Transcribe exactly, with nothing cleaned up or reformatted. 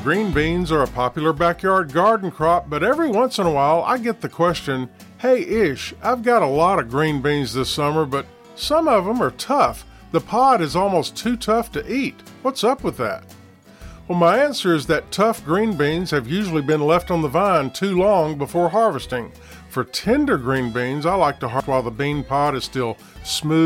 green beans are a popular backyard garden crop, but every once in a while I get the question, "Hey Ish, I've got a lot of green beans this summer, but some of them are tough. The pod is almost too tough to eat. What's up with that?" Well, my answer is that tough green beans have usually been left on the vine too long before harvesting. For tender green beans, I like to harvest while the bean pod is still smooth